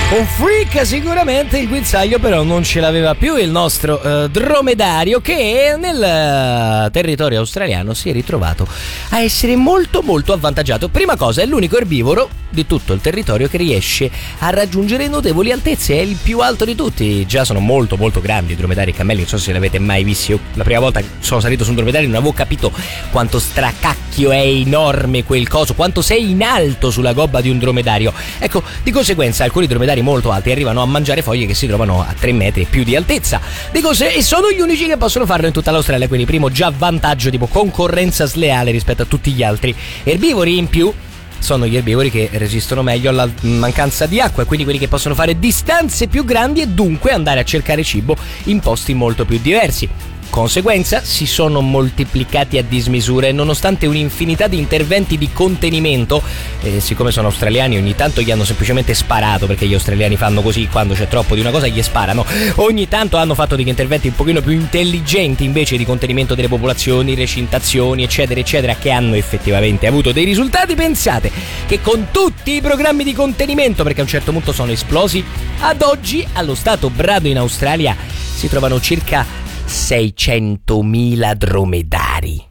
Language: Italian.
Un freak sicuramente, il guinzaglio però non ce l'aveva più il nostro dromedario, che nel territorio australiano si è ritrovato a essere molto molto avvantaggiato. Prima cosa, è l'unico erbivoro di tutto il territorio che riesce a raggiungere notevoli altezze, è il più alto di tutti. Già sono molto molto grandi i dromedari e i cammelli, non so se li avete mai visti. Io la prima volta che sono salito su un dromedario non avevo capito quanto stracacchio è enorme quel coso, quanto sei in alto sulla gobba di un dromedario. Ecco, di conseguenza alcuni dromedari molto alti arrivano a mangiare foglie che si trovano a 3 metri e più di altezza, e sono gli unici che possono farlo in tutta l'Australia, quindi primo già vantaggio, tipo concorrenza sleale rispetto a tutti gli altri erbivori. In più sono gli erbivori che resistono meglio alla mancanza di acqua, e quindi quelli che possono fare distanze più grandi e dunque andare a cercare cibo in posti molto più diversi. Conseguenza, si sono moltiplicati a dismisura, e nonostante un'infinità di interventi di contenimento, siccome sono australiani ogni tanto gli hanno semplicemente sparato, perché gli australiani fanno così, quando c'è troppo di una cosa gli sparano, ogni tanto hanno fatto degli interventi un pochino più intelligenti invece di contenimento delle popolazioni, recintazioni eccetera eccetera, che hanno effettivamente avuto dei risultati. Pensate che con tutti i programmi di contenimento, perché a un certo punto sono esplosi, ad oggi allo stato brado in Australia si trovano circa 600.000 dromedari.